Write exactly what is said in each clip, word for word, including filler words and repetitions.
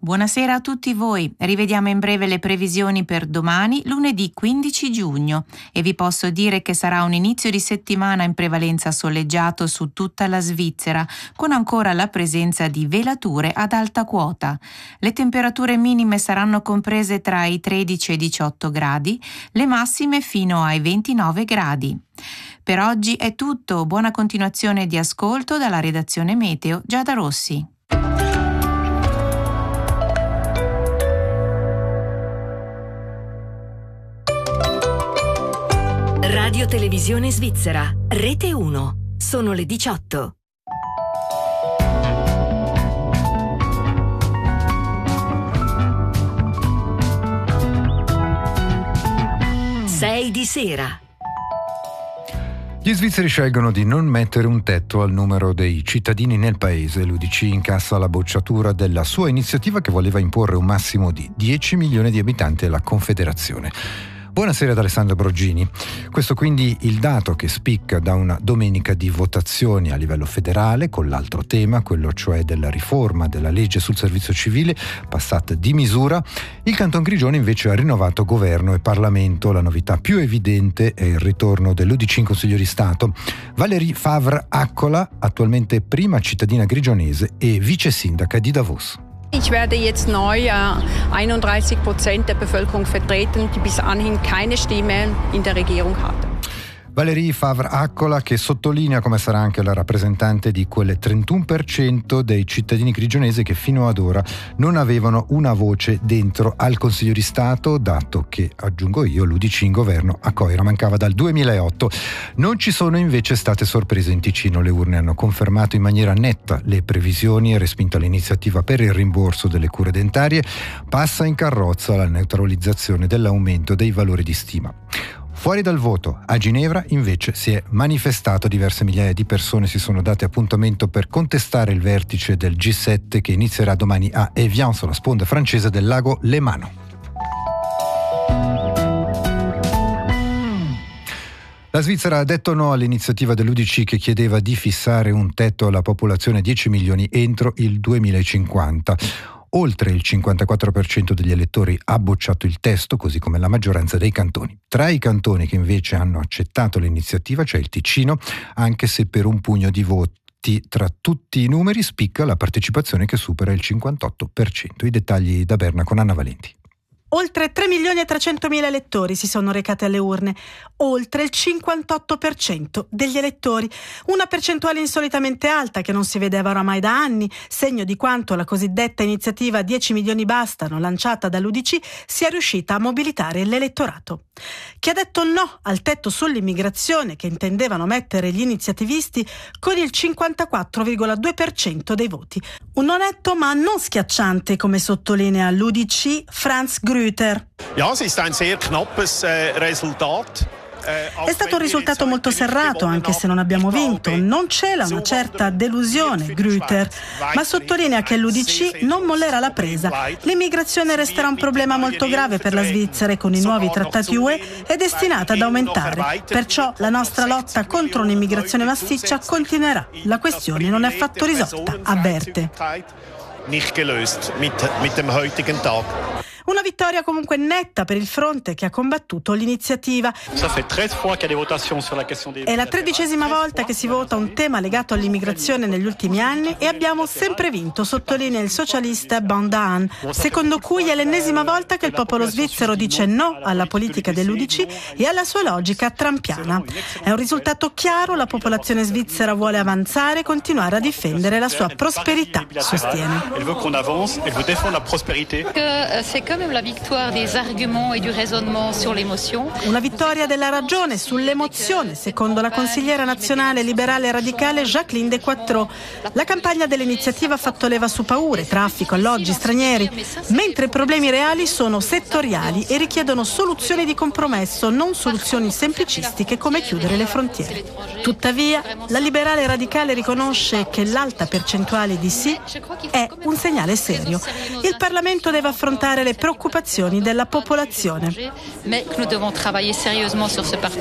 Buonasera a tutti voi. Rivediamo in breve le previsioni per domani, lunedì quindici giugno, e vi posso dire che sarà un inizio di settimana in prevalenza soleggiato su tutta la Svizzera, con ancora la presenza di velature ad alta quota. Le temperature minime saranno comprese tra i tredici e i diciotto gradi, le massime fino ai ventinove gradi. Per oggi è tutto, buona continuazione di ascolto dalla redazione Meteo Giada Rossi. Radio Televisione Svizzera, Rete uno. Sono le diciotto. sei di sera. Gli svizzeri scelgono di non mettere un tetto al numero dei cittadini nel paese. L'U D C incassa la bocciatura della sua iniziativa che voleva imporre un massimo di dieci milioni di abitanti alla Confederazione. Buonasera ad Alessandro Brogini. Questo quindi il dato che spicca da una domenica di votazioni a livello federale, con l'altro tema, quello cioè della riforma della legge sul servizio civile, passata di misura. Il Canton Grigione invece ha rinnovato governo e Parlamento. La novità più evidente è il ritorno dell'U D C in Consiglio di Stato. Valérie Favre-Accola, attualmente prima cittadina grigionese e vice sindaca di Davos. Ich werde jetzt neu äh, einunddreißig Prozent der Bevölkerung vertreten, die bis anhin keine Stimme in der Regierung hatte. Valérie Favre-Accola, che sottolinea come sarà anche la rappresentante di quel trentuno per cento dei cittadini grigionesi che fino ad ora non avevano una voce dentro al Consiglio di Stato, dato che, aggiungo io, l'U D C in governo a Coira mancava dal duemilaotto. Non ci sono invece state sorprese in Ticino. Le urne hanno confermato in maniera netta le previsioni e respinto l'iniziativa per il rimborso delle cure dentarie. Passa in carrozza la neutralizzazione dell'aumento dei valori di stima. Fuori dal voto, a Ginevra invece si è manifestato, diverse migliaia di persone si sono date appuntamento per contestare il vertice del G sette che inizierà domani a Evian, sulla sponda francese del lago Lemano. La Svizzera ha detto no all'iniziativa dell'U D C che chiedeva di fissare un tetto alla popolazione dieci milioni entro il duemilacinquanta. Oltre il cinquantaquattro per cento degli elettori ha bocciato il testo, così come la maggioranza dei cantoni. Tra i cantoni che invece hanno accettato l'iniziativa c'è il Ticino, anche se per un pugno di voti tra tutti i numeri spicca la partecipazione che supera il cinquantotto per cento. I dettagli da Berna con Anna Valenti. Oltre tre milioni e trecentomila elettori si sono recati alle urne, oltre il cinquantotto per cento degli elettori, una percentuale insolitamente alta che non si vedeva oramai da anni, segno di quanto la cosiddetta iniziativa dieci milioni bastano, lanciata dall'U D C, sia riuscita a mobilitare l'elettorato. Chi ha detto no al tetto sull'immigrazione che intendevano mettere gli iniziativisti con il cinquantaquattro virgola due per cento dei voti. Un non netto ma non schiacciante, come sottolinea l'U D C Franz Grüter. Ja, es ist ein sehr knappes äh, Resultat. È stato un risultato molto serrato, anche se non abbiamo vinto. Non cela una certa delusione, Grüter, ma sottolinea che l'U D C non mollerà la presa. L'immigrazione resterà un problema molto grave per la Svizzera e con i nuovi trattati U E è destinata ad aumentare. Perciò la nostra lotta contro un'immigrazione massiccia continuerà. La questione non è affatto risolta, avverte. Nicht gelöst mit, mit dem heutigen Tag. Una vittoria comunque netta per il fronte che ha combattuto l'iniziativa. È la tredicesima volta che si vota un tema legato all'immigrazione negli ultimi anni e abbiamo sempre vinto, sottolinea il socialista Bandan, secondo cui è l'ennesima volta che il popolo svizzero dice no alla politica dell'U D C e alla sua logica trampiana. È un risultato chiaro, la popolazione svizzera vuole avanzare e continuare a difendere la sua prosperità, sostiene. La vittoria des arguments et du raisonnement sur l'émotion. Una vittoria della ragione sull'emozione, secondo la consigliera nazionale liberale radicale Jacqueline De Quattro. La campagna dell'iniziativa ha fatto leva su paure, traffico, alloggi, stranieri, mentre i problemi reali sono settoriali e richiedono soluzioni di compromesso, non soluzioni semplicistiche come chiudere le frontiere. Tuttavia, la liberale radicale riconosce che l'alta percentuale di sì è un segnale serio. Il Parlamento deve affrontare le preoccupazioni della popolazione.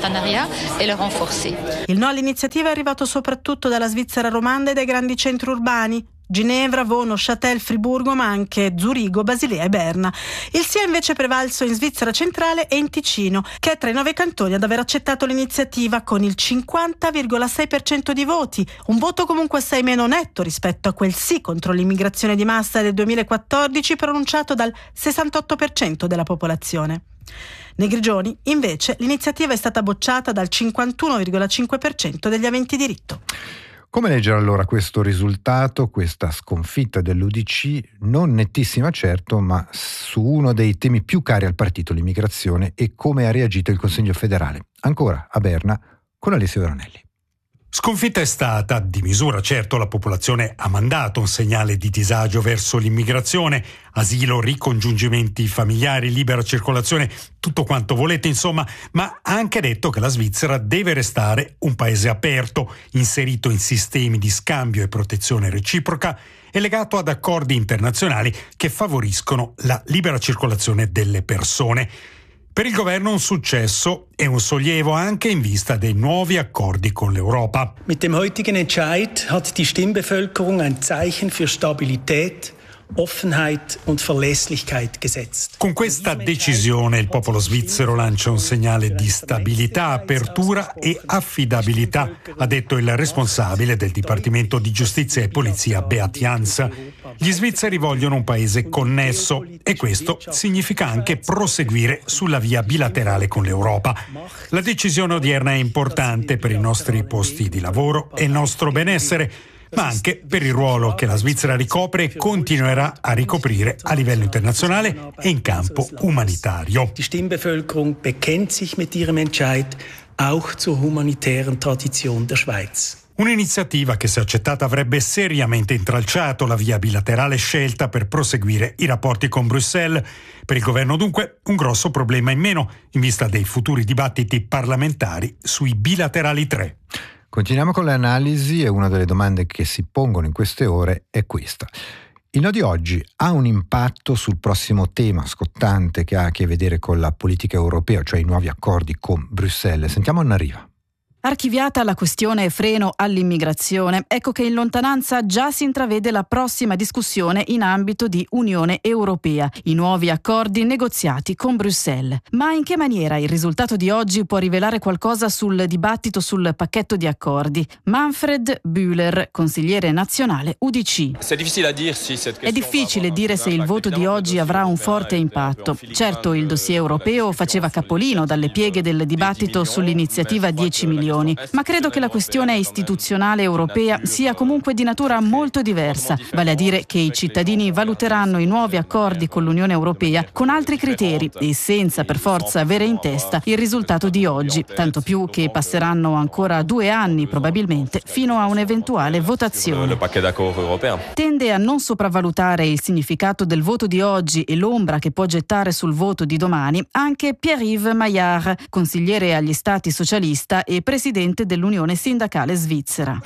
Il no all'iniziativa è arrivato soprattutto dalla Svizzera romanda e dai grandi centri urbani. Ginevra,Vo, Neuchâtel, Friburgo, ma anche Zurigo, Basilea e Berna. Il sì è invece prevalso in Svizzera centrale e in Ticino, che è tra i nove cantoni ad aver accettato l'iniziativa con il cinquanta virgola sei per cento di voti, un voto comunque assai meno netto rispetto a quel sì contro l'immigrazione di massa del duemilaquattordici pronunciato dal sessantotto per cento della popolazione. Nei Grigioni, invece, l'iniziativa è stata bocciata dal cinquantuno virgola cinque per cento degli aventi diritto. Come leggere allora questo risultato, questa sconfitta dell'U D C, non nettissima certo, ma su uno dei temi più cari al partito, l'immigrazione, e come ha reagito il Consiglio federale? Ancora a Berna con Alessio Veronelli. Sconfitta è stata di misura, certo. La popolazione ha mandato un segnale di disagio verso l'immigrazione, asilo, ricongiungimenti familiari, libera circolazione, tutto quanto volete insomma, ma ha anche detto che la Svizzera deve restare un paese aperto, inserito in sistemi di scambio e protezione reciproca e legato ad accordi internazionali che favoriscono la libera circolazione delle persone. Per il governo un successo e un sollievo anche in vista dei nuovi accordi con l'Europa. Mit dem heutigen Entscheid hat die Stimmbevölkerung ein Zeichen für Stabilität, Offenheit und Verlässlichkeit gesetzt. Con questa decisione il popolo svizzero lancia un segnale di stabilità, apertura e affidabilità, ha detto il responsabile del Dipartimento di Giustizia e Polizia Beat Jans. Gli svizzeri vogliono un paese connesso e questo significa anche proseguire sulla via bilaterale con l'Europa. La decisione odierna è importante per i nostri posti di lavoro e il nostro benessere, ma anche per il ruolo che la Svizzera ricopre e continuerà a ricoprire a livello internazionale e in campo umanitario. Die Stimmbevölkerung bekennt sich mit ihrem Entscheid auch zur humanitären Tradition der Schweiz. Un'iniziativa che, se accettata, avrebbe seriamente intralciato la via bilaterale scelta per proseguire i rapporti con Bruxelles. Per il governo dunque un grosso problema in meno in vista dei futuri dibattiti parlamentari sui bilaterali tre. Continuiamo con le analisi e una delle domande che si pongono in queste ore è questa. Il no di oggi ha un impatto sul prossimo tema scottante che ha a che vedere con la politica europea, cioè i nuovi accordi con Bruxelles. Sentiamo Anna Riva. Archiviata la questione freno all'immigrazione, ecco che in lontananza già si intravede la prossima discussione in ambito di Unione Europea, i nuovi accordi negoziati con Bruxelles. Ma in che maniera il risultato di oggi può rivelare qualcosa sul dibattito sul pacchetto di accordi? Manfred Bühler, consigliere nazionale U D C. È difficile dire se il voto di oggi avrà un forte impatto. Certo, il dossier europeo faceva capolino dalle pieghe del dibattito sull'iniziativa dieci milioni. Ma credo che la questione istituzionale europea sia comunque di natura molto diversa, vale a dire che i cittadini valuteranno i nuovi accordi con l'Unione Europea con altri criteri e senza per forza avere in testa il risultato di oggi, tanto più che passeranno ancora due anni probabilmente fino a un'eventuale votazione. Tende a non sopravvalutare il significato del voto di oggi e l'ombra che può gettare sul voto di domani anche Pierre-Yves Maillard, consigliere agli Stati socialista e presidente presidente dell'Unione Sindacale Svizzera.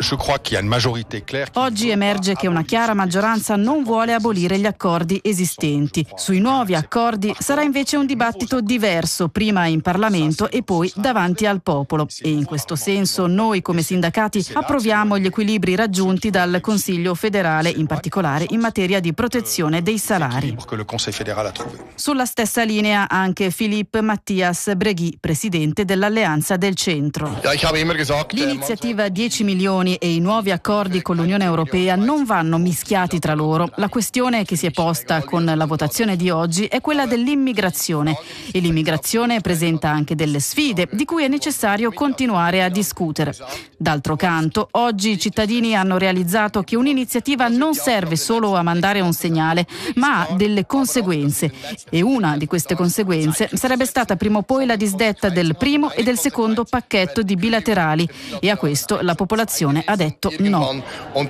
Oggi emerge che una chiara maggioranza non vuole abolire gli accordi esistenti. Sui nuovi accordi sarà invece un dibattito diverso, prima in Parlamento e poi davanti al popolo. E in questo senso noi come sindacati approviamo gli equilibri raggiunti dal Consiglio federale, in particolare in materia di protezione dei salari. Sulla stessa linea anche Philippe Matthias Bregui, presidente dell'Alleanza del Centro. L'iniziativa dieci milioni e i nuovi accordi con l'Unione Europea non vanno mischiati tra loro. La questione che si è posta con la votazione di oggi è quella dell'immigrazione e l'immigrazione presenta anche delle sfide di cui è necessario continuare a discutere. D'altro canto, oggi i cittadini hanno realizzato che un'iniziativa non serve solo a mandare un segnale, ma ha delle conseguenze e una di queste conseguenze sarebbe stata prima o poi la disdetta del primo e del secondo pacchetto di bilaterali e a questo la popolazione ha detto no.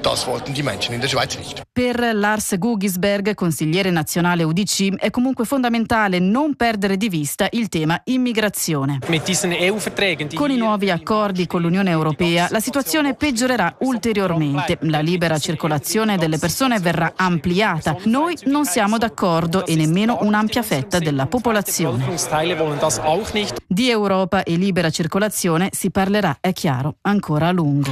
Per Lars Gugisberg, consigliere nazionale U D C, è comunque fondamentale non perdere di vista il tema immigrazione. Con i nuovi accordi con l'Unione Europea la situazione peggiorerà ulteriormente. La libera circolazione delle persone verrà ampliata. Noi non siamo d'accordo e nemmeno un'ampia fetta della popolazione. Di Europa e libera circolazione si parlerà, è chiaro, ancora a lungo.